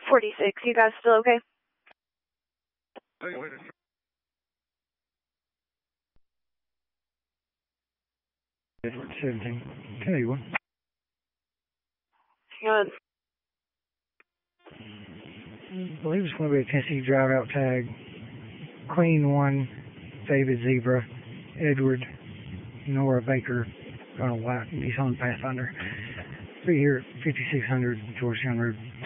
46, you guys still okay? 17. Okay, well. Good. I believe it's going to be a Tennessee drive out tag. Queen 1, David Zebra, Edward, Nora Baker, Donald White, Nissan Pathfinder. Be here at 5600 Georgetown Road.